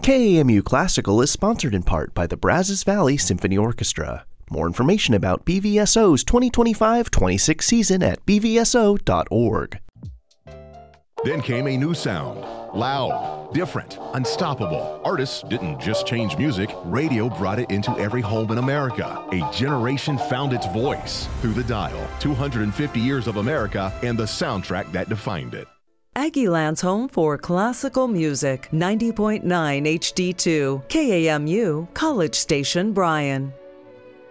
KAMU Classical is sponsored in part by the Brazos Valley Symphony Orchestra. More information about BVSO's 2025-26 season at bvso.org. Then came a new sound. Loud, different, unstoppable. Artists didn't just change music, radio brought it into every home in America. A generation found its voice through the dial. 250 years of America and the soundtrack that defined it. Aggieland's home for classical music, 90.9 HD2, KAMU, College Station, Bryan.